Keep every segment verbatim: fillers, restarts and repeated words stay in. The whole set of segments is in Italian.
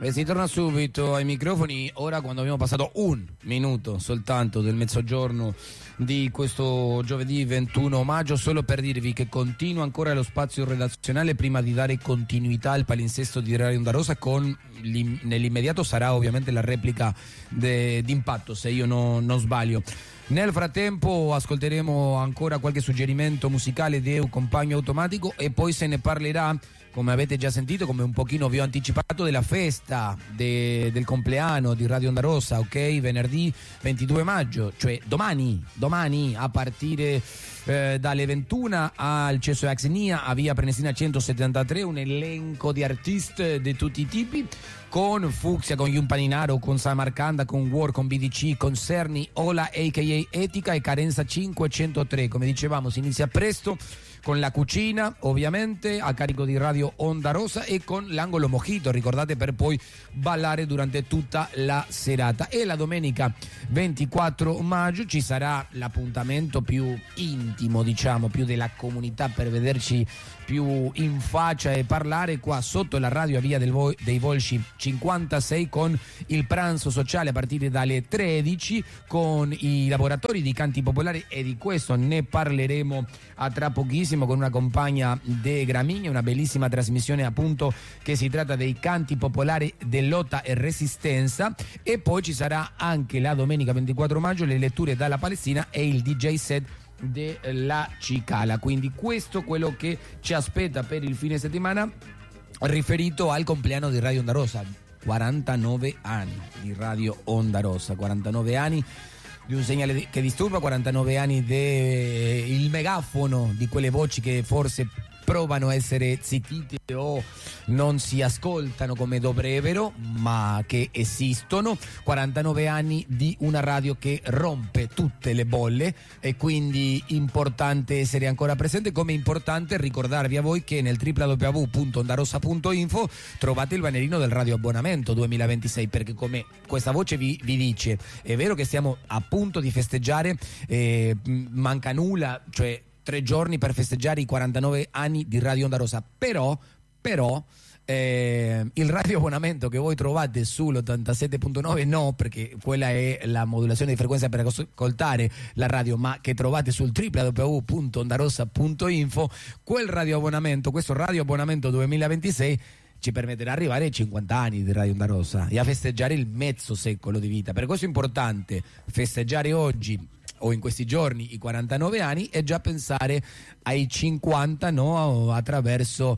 E si torna subito ai microfoni, ora quando abbiamo passato un minuto soltanto del mezzogiorno di questo giovedì ventuno maggio, solo per dirvi che continua ancora lo spazio redazionale prima di dare continuità al palinsesto di Radio Onda Rosa con nell'immediato sarà ovviamente la replica di impatto, se io no, non sbaglio. Nel frattempo ascolteremo ancora qualche suggerimento musicale di un compagno automatico e poi se ne parlerà, come avete già sentito, come un pochino vi ho anticipato, della festa de, del compleanno di Radio Onda Rosa, ok? Venerdì ventidue maggio, cioè domani, domani a partire eh, dalle ventuno al Cesso Axenia a via Prenestina centosettantatré, un elenco di artisti di tutti i tipi, con Fucsia, con Yumpaninaro, con Samarcanda, con War, con B D C, con Cerni, Ola, a k a. Etica e Carenza cinquecentotre. Come dicevamo, si inizia presto con la cucina, ovviamente, a carico di Radio Onda Rosa e con l'angolo mojito, ricordate, per poi ballare durante tutta la serata. E la domenica ventiquattro maggio ci sarà l'appuntamento più intimo, diciamo, più della comunità, per vederci più in faccia e parlare qua sotto la radio a via del Vo- dei Volsci cinquantasei, con il pranzo sociale a partire dalle tredici con i laboratori di canti popolari, e di questo ne parleremo a tra pochissimo con una compagna de Gramigna, una bellissima trasmissione appunto che si tratta dei canti popolari dell'Lotta e Resistenza. E poi ci sarà anche la domenica ventiquattro maggio le letture dalla Palestina e il D J set della Cicala. Quindi questo è quello che ci aspetta per il fine settimana riferito al compleanno di Radio Onda Rosa. quarantanove anni di Radio Onda Rosa, quarantanove anni di un segnale che disturba, quarantanove anni del megafono, di quelle voci che forse provano a essere zittite o non si ascoltano come dovrebbero, ma che esistono. quarantanove anni di una radio che rompe tutte le bolle, e quindi importante essere ancora presente, come importante ricordarvi a voi che nel w w w punto ondarossa punto info trovate il bannerino del radio abbonamento duemilaventisei, perché come questa voce vi, vi dice, è vero che stiamo a punto di festeggiare, eh, manca nulla, cioè tre giorni per festeggiare i quarantanove anni di Radio Onda Rosa, però, però eh, il radio abbonamento che voi trovate sull'ottantasette punto nove no, perché quella è la modulazione di frequenza per ascoltare la radio, ma che trovate sul w w w punto ondarossa punto info, quel radio abbonamento, questo radio abbonamento duemilaventisei ci permetterà di arrivare ai cinquanta anni di Radio Onda Rosa e a festeggiare il mezzo secolo di vita. Per questo è importante festeggiare oggi o in questi giorni i quarantanove anni e già pensare ai cinquanta, no? attraverso,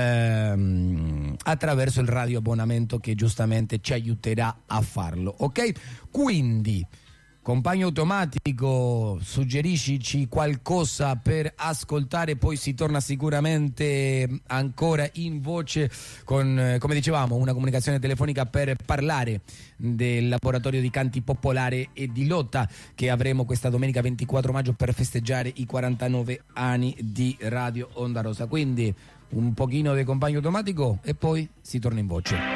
ehm, attraverso il radio abbonamento che giustamente ci aiuterà a farlo, ok? Quindi compagno automatico, suggeriscici qualcosa per ascoltare, poi si torna sicuramente ancora in voce con, come dicevamo, una comunicazione telefonica per parlare del laboratorio di canti popolare e di lotta che avremo questa domenica ventiquattro maggio per festeggiare i quarantanove anni di Radio Onda Rosa. Quindi un pochino di compagno automatico e poi si torna in voce.